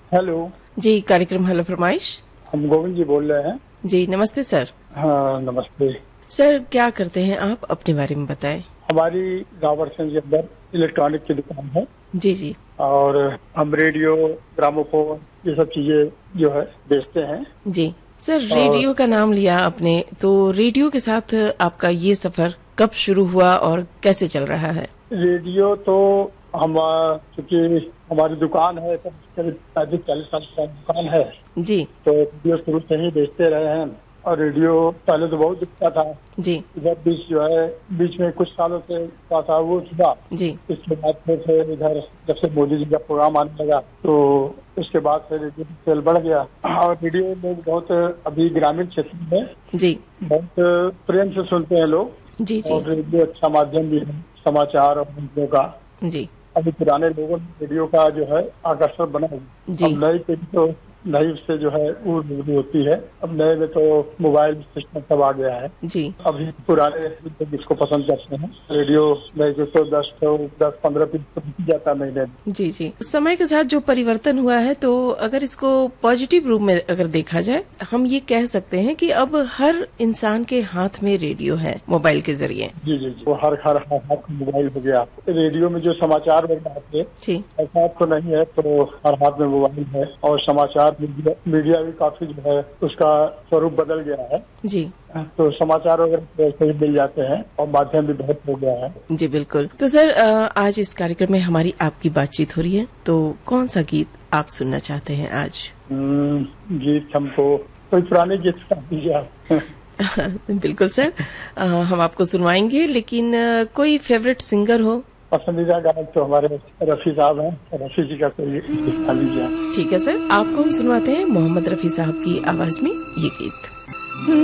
Hello जी, कार्यक्रम hello फरमाइश। हम गोविंद जी बोल रहे हैं। जी नमस्ते सर। हाँ नमस्ते। सर क्या करते हैं आप, अपने बारे में बताएं। हमारी रावरगंज के अंदर इलेक्ट्रॉनिक की दुकान है जी जी और हम रेडियो, ग्रामोफोन ये सब चीजें जो है बेचते हैं। जी। सर और रेडियो का नाम लिया आपने, तो रेडियो के साथ आपका ये सफर कब शुरू हुआ और कैसे चल रहा है? रेडियो तो हम चूंकि हमारी दुकान है तो करीब 40 साल की दुकान है, जी तो रेडियो शुरू से ही बेचते रहे हैं। और रेडियो पहले तो बहुत दिखता था, जी इधर बीच में कुछ सालों से था वो छुपा। जी इसके बाद फिर इधर जब से मोदी जी का प्रोग्राम आने लगा तो उसके बाद से रेडियो की सेल बढ़ गया। और रेडियो लोग बहुत अभी ग्रामीण क्षेत्र में जी बहुत प्रेम से सुनते हैं लोग। जी जी और रेडियो अच्छा माध्यम भी है समाचार और न्यूज़ों का। जी अभी पुराने लोगों ने रेडियो का जो है आकर्षण बना है। जी अब नई पीढ़ी तो नई से जो है वो रेडियो होती है। अब नए में तो मोबाइल सिस्टम सब आ गया है। जी अभी पुराने लोग इसको पसंद करते हैं। रेडियो में जो तो 10-15 पीस तो बिक जाता है महीने में। जी जी। समय के साथ जो परिवर्तन हुआ है, तो अगर इसको पॉजिटिव रूप में अगर देखा जाए, हम ये कह सकते हैं कि अब हर इंसान के हाथ में रेडियो है मोबाइल के जरिए। जी जी जी, वो हर हाथ में मोबाइल हो गया। रेडियो में जो समाचार वगैरह थे जी ऐसा तो नहीं है, तो हर हाथ में मोबाइल है। और समाचार मीडिया भी काफी जो है उसका स्वरूप बदल गया है। जी तो समाचार वगैरह ऐसे ही मिल जाते हैं और माध्यम भी बहुत हो गया है। जी बिल्कुल। तो सर आज इस कार्यक्रम में हमारी आपकी बातचीत हो रही है, तो कौन सा गीत आप सुनना चाहते हैं आज? गीत हमको कोई पुराने गीत सुना दीजिए आप। बिल्कुल सर, हम आपको सुनवाएंगे, लेकिन कोई फेवरेट सिंगर हो? पसंदीदा गायक तो हमारे रफी साहब हैं। रफी जी का कोई गीत सुना लीजिए। ठीक है सर, आपको हम सुनवाते हैं मोहम्मद रफी साहब की आवाज में ये गीत।